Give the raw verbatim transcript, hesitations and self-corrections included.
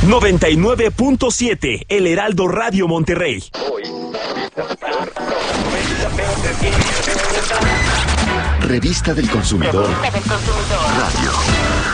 noventa y nueve punto siete, El Heraldo Radio Monterrey. Revista del Consumidor. Radio.